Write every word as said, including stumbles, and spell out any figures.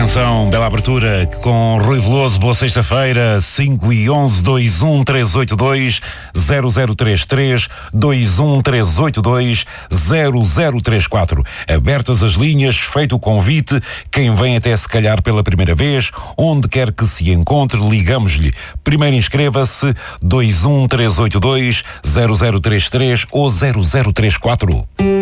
canção, bela abertura com Rui Veloso. Boa sexta-feira, cinco e onze, dois um três oito dois, zero zero três três, dois um três oito dois, zero zero três quatro. Abertas as linhas, feito o convite, quem vem até se calhar pela primeira vez, onde quer que se encontre, ligamos-lhe. Primeiro inscreva-se, dois um três oito dois, zero zero três três ou zero zero três quatro.